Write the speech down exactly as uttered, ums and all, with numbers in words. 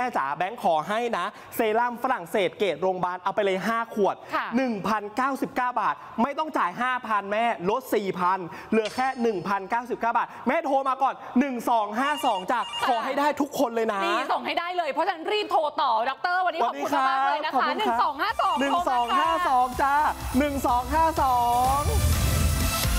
จ๋าแบงค์ขอให้นะเซรั่มฝรั่งเศสเกรดโรงพยาบาลเอาไปเลยห้าขวด หนึ่งพันเก้าสิบเก้า บาทไม่ต้องจ่าย ห้าพัน แม่ลด สี่พัน เหลือแค่ หนึ่งพันเก้าสิบเก้า บาทแม่โทรมาก่อนหนึ่งสองห้าสองจ้ะขอให้ได้ทุกคนเลยนะนี่ส่งให้ได้เลยเพราะฉะนั้นรีบโทรต่อดรวันนี้ขอบคุณมากเลยนะคะหนึ่งสองห้าสองหนึ่งสองห้าสองจ้าหนึ่งสองห้าสอง